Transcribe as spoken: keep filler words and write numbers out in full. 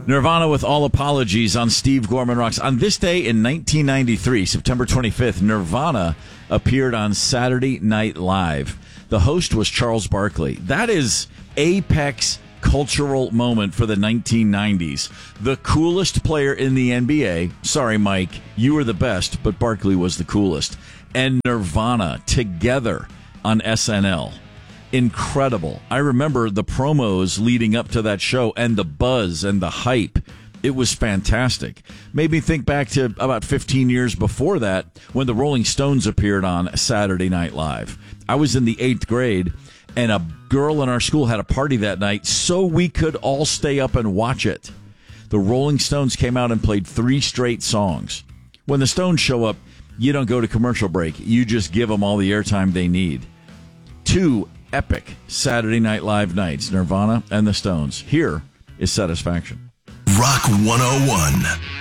Nirvana with All Apologies on Steve Gorman Rocks. On this day in nineteen ninety-three, September twenty-fifth, Nirvana appeared on Saturday Night Live. The host was Charles Barkley. That is apex cultural moment for the nineteen nineties. The coolest player in the N B A. Sorry, Mike, you were the best, but Barkley was the coolest. And Nirvana together on S N L. Incredible. I remember the promos leading up to that show and the buzz and the hype. It was fantastic. Made me think back to about fifteen years before that when the Rolling Stones appeared on Saturday Night Live. I was in the eighth grade, and a girl in our school had a party that night so we could all stay up and watch it. The Rolling Stones came out and played three straight songs. When the Stones show up, you don't go to commercial break. You just give them all the airtime they need. Two epic Saturday Night Live nights, Nirvana and the Stones. Here is Satisfaction. Rock one oh one.